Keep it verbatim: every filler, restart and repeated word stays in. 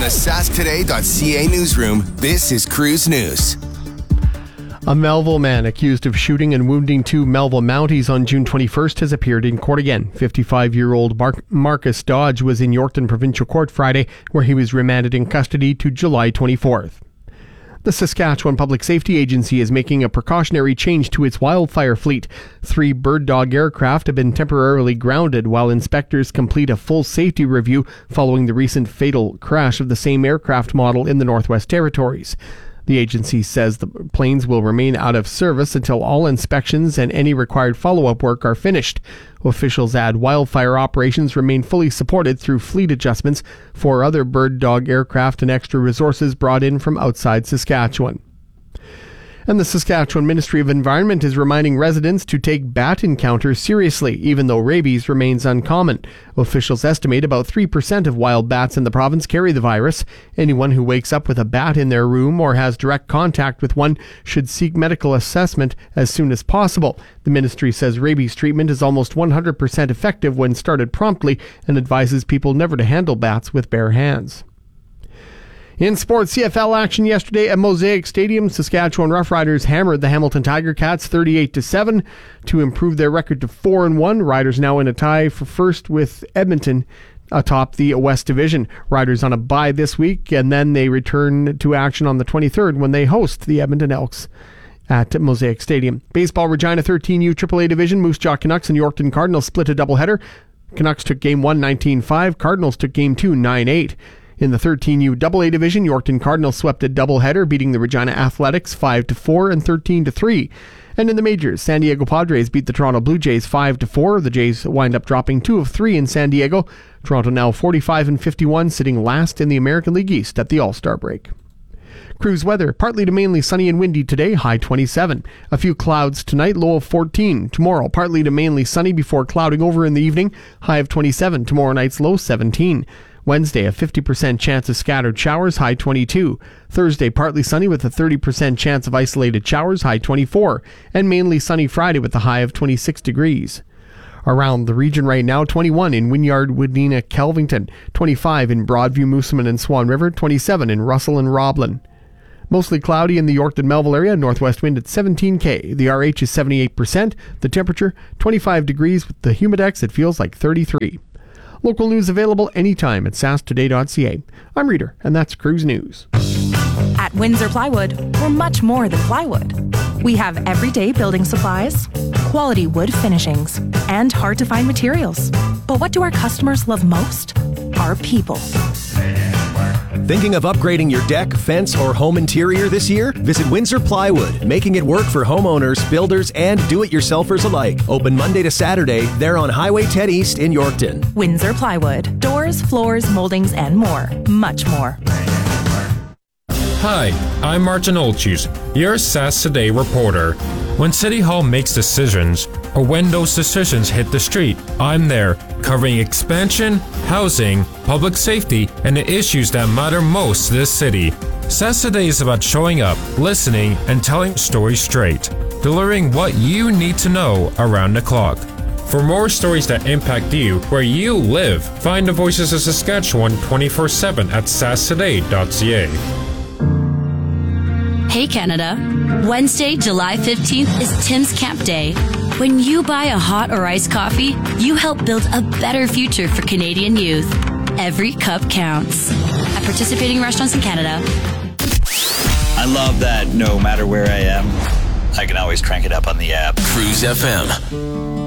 the sask today dot c a newsroom, this is Cruise News. A Melville man accused of shooting and wounding two Melville Mounties on June twenty-first has appeared in court again. fifty-five-year-old Mar- Marcus Dodge was in Yorkton Provincial Court Friday, where he was remanded in custody to July twenty-fourth. The Saskatchewan Public Safety Agency is making a precautionary change to its wildfire fleet. Three Bird Dog aircraft have been temporarily grounded while inspectors complete a full safety review following the recent fatal crash of the same aircraft model in the Northwest Territories. The agency says the planes will remain out of service until all inspections and any required follow-up work are finished. Officials add wildfire operations remain fully supported through fleet adjustments for other Bird Dog aircraft and extra resources brought in from outside Saskatchewan. And the Saskatchewan Ministry of Environment is reminding residents to take bat encounters seriously, even though rabies remains uncommon. Officials estimate about three percent of wild bats in the province carry the virus. Anyone who wakes up with a bat in their room or has direct contact with one should seek medical assessment as soon as possible. The ministry says rabies treatment is almost one hundred percent effective when started promptly and advises people never to handle bats with bare hands. In sports, C F L action yesterday at Mosaic Stadium. Saskatchewan Roughriders hammered the Hamilton Tiger Cats thirty-eight to seven to improve their record to four and one. Riders now in a tie for first with Edmonton atop the West Division. Riders on a bye this week, and then they return to action on the twenty-third when they host the Edmonton Elks at Mosaic Stadium. Baseball, Regina thirteen U triple A Division. Moose Jaw Canucks and Yorkton Cardinals split a doubleheader. Canucks took game one nineteen five. Cardinals took game two nine eight. In the thirteen U double A Division, Yorkton Cardinals swept a doubleheader, beating the Regina Athletics five to four and thirteen to three. And in the majors, San Diego Padres beat the Toronto Blue Jays five to four. The Jays wind up dropping two of three in San Diego. Toronto now forty-five and fifty-one, sitting last in the American League East at the All-Star break. Cruise weather, partly to mainly sunny and windy today, high twenty-seven. A few clouds tonight, low of fourteen. Tomorrow, partly to mainly sunny before clouding over in the evening, high of twenty-seven. Tomorrow night's low seventeen. Wednesday, a fifty percent chance of scattered showers, high twenty-two. Thursday, partly sunny with a thirty percent chance of isolated showers, high twenty-four. And mainly sunny Friday with a high of twenty-six degrees. Around the region right now, twenty-one in Wynyard, Wadena, Kelvington, twenty-five in Broadview, Moosomin, and Swan River, twenty-seven in Russell and Roblin. Mostly cloudy in the Yorkton-Melville area, northwest wind at seventeen K. The R H is seventy-eight percent. The temperature, twenty-five degrees. With the humidex, it feels like thirty-three. Local news available anytime at sask today dot c a. I'm Reader, and that's Cruise News. At Windsor Plywood, we're much more than plywood. We have everyday building supplies, quality wood finishings, and hard-to-find materials. But what do our customers love most? Our people. Thinking of upgrading your deck, fence, or home interior this year? Visit Windsor Plywood, making it work for homeowners, builders, and do-it-yourselfers alike. Open Monday to Saturday. They're on Highway ten East in Yorkton. Windsor Plywood. Doors, floors, moldings, and more. Much more. Hi, I'm Martin Olchus, your S A S Today reporter. When City Hall makes decisions, or when those decisions hit the street, I'm there, covering expansion, housing, public safety, and the issues that matter most to this city. S A S Today is about showing up, listening, and telling stories straight, delivering what you need to know around the clock. For more stories that impact you where you live, find the Voices of Saskatchewan twenty-four seven at sask today dot c a. Hey Canada, Wednesday, July fifteenth is Tim's Camp Day. When you buy a hot or iced coffee, you help build a better future for Canadian youth. Every cup counts. At participating restaurants in Canada. I love that no matter where I am, I can always crank it up on the app. Cruise F M.